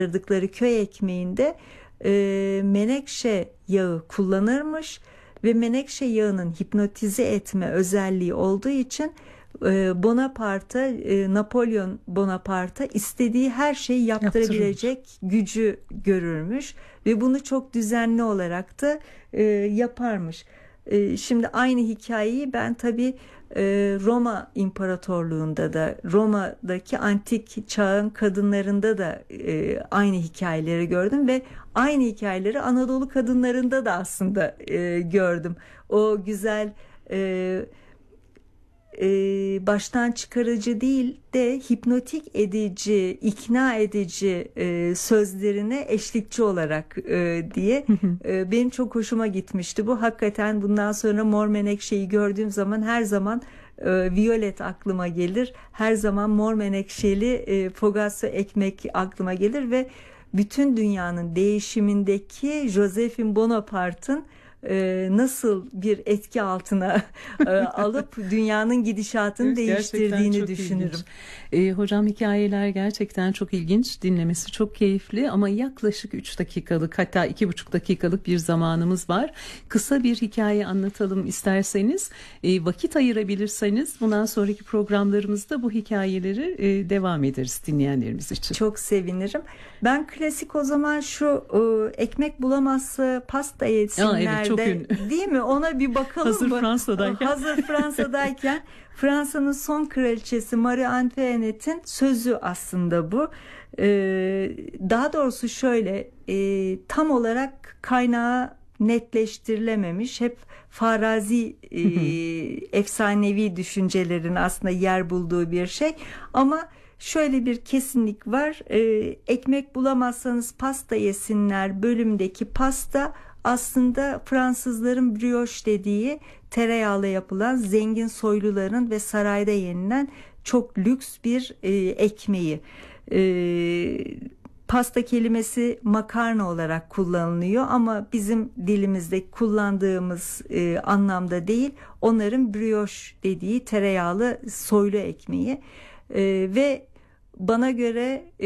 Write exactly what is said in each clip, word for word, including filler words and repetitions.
yaptırdıkları köy ekmeğinde e, menekşe yağı kullanırmış ve menekşe yağının hipnotize etme özelliği olduğu için e, Bonaparte, e, Napolyon Bonaparte istediği her şeyi yaptırabilecek Yaptırırmış. gücü görürmüş ve bunu çok düzenli olarak da e, yaparmış. E, şimdi aynı hikayeyi ben tabii e, Roma İmparatorluğu'nda da, Roma'daki antik çağın kadınlarında da e, aynı hikayeleri gördüm ve aynı hikayeleri Anadolu kadınlarında da aslında e, gördüm. O güzel e, e, baştan çıkarıcı değil de hipnotik edici, ikna edici e, sözlerine eşlikçi olarak e, diye e, benim çok hoşuma gitmişti. Bu hakikaten bundan sonra Mor Menekşe'yi gördüğüm zaman her zaman e, Violet aklıma gelir. Her zaman mor menekşeli e, fogasso ekmek aklıma gelir ve bütün dünyanın değişimindeki Josephine Bonaparte'ın e, nasıl bir etki altına e, alıp dünyanın gidişatını Evet, değiştirdiğini çok düşünürüm. ilginç. E, hocam hikayeler gerçekten çok ilginç, dinlemesi çok keyifli ama yaklaşık üç dakikalık, hatta iki buçuk dakikalık bir zamanımız var. Kısa bir hikaye anlatalım isterseniz, e, vakit ayırabilirseniz bundan sonraki programlarımızda bu hikayeleri e, devam ederiz dinleyenlerimiz için. Çok sevinirim. Ben klasik o zaman şu e, ekmek bulamazsa pasta yesinler. Aa, evet, çok ünlü. Değil mi? Ona bir bakalım Hazır mı? Fransa'dayken. Hazır Fransa'dayken Fransa'nın son kraliçesi Marie Antoinette'in sözü aslında bu. Ee, daha doğrusu şöyle e, tam olarak kaynağı netleştirilememiş. Hep farazi e, efsanevi düşüncelerin aslında yer bulduğu bir şey. Ama şöyle bir kesinlik var. E, ekmek bulamazsanız pasta yesinler bölümdeki pasta aslında Fransızların brioche dediği tereyağla yapılan zengin soyluların ve sarayda yenilen çok lüks bir e, ekmeği. E, pasta kelimesi makarna olarak kullanılıyor ama bizim dilimizde kullandığımız e, anlamda değil, onların brioche dediği tereyağlı soylu ekmeği e, ve bana göre e,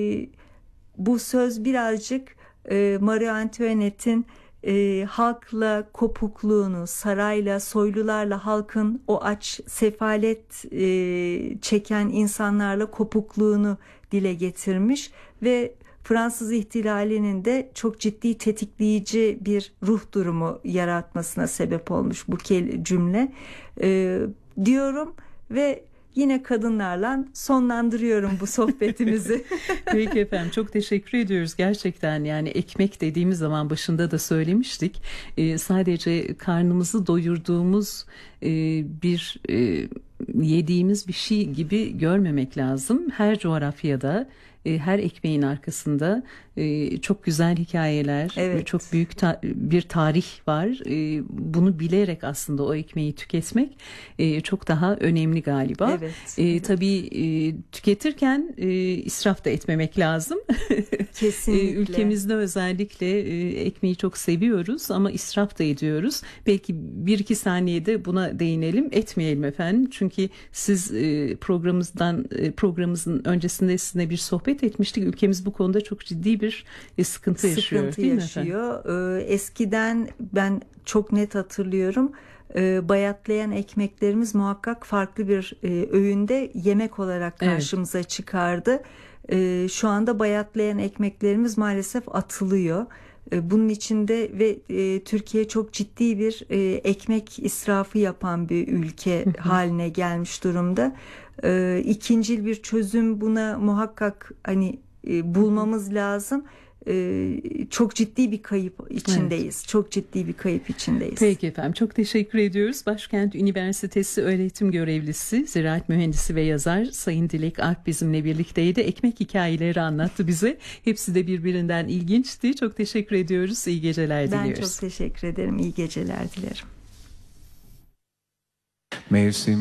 bu söz birazcık e, Marie Antoinette'in e, halkla kopukluğunu, sarayla, soylularla halkın o aç, sefalet e, çeken insanlarla kopukluğunu dile getirmiş ve Fransız ihtilalinin de çok ciddi tetikleyici bir ruh durumu yaratmasına sebep olmuş bu cümle e, diyorum ve yine kadınlarla sonlandırıyorum bu sohbetimizi. Peki efendim, çok teşekkür ediyoruz. Gerçekten yani ekmek dediğimiz zaman başında da söylemiştik. Ee, sadece karnımızı doyurduğumuz e, bir e, yediğimiz bir şey gibi görmemek lazım. Her coğrafyada, e, her ekmeğin arkasında e, çok güzel hikayeler, Evet. çok büyük ta- bir tarih var. E, bunu bilerek aslında o ekmeği tüketmek e, çok daha önemli galiba. Evet. E, evet. tabii e, tüketirken e, israf da etmemek lazım. Kesinlikle. e, ülkemizde özellikle e, ekmeği çok seviyoruz ama israf da ediyoruz. Belki bir iki saniyede buna değinelim, etmeyelim efendim. Çünkü siz e, programımızdan e, programımızın öncesinde sizinle bir sohbet etmiştik. Ülkemiz bu konuda çok ciddi bir e, sıkıntı yaşıyor. Sıkıntı değil yaşıyor. Ee, eskiden ben çok net hatırlıyorum. Ee, bayatlayan ekmeklerimiz muhakkak farklı bir e, öğünde yemek olarak karşımıza evet. çıkardı. Ee, şu anda bayatlayan ekmeklerimiz maalesef atılıyor. Ee, bunun içinde ve e, Türkiye çok ciddi bir e, ekmek israfı yapan bir ülke haline gelmiş durumda. Ee, ikincil bir çözüm buna muhakkak hani e, bulmamız lazım. Ee, çok ciddi bir kayıp içindeyiz. Evet. Çok ciddi bir kayıp içindeyiz. Peki efendim, çok teşekkür ediyoruz. Başkent Üniversitesi öğretim görevlisi, ziraat mühendisi ve yazar Sayın Dilek Alp bizimle birlikteydi. Ekmek hikayeleri anlattı bize. Hepsi de birbirinden ilginçti. Çok teşekkür ediyoruz. İyi geceler ben diliyoruz. Ben çok teşekkür ederim. İyi geceler dilerim. Mevsim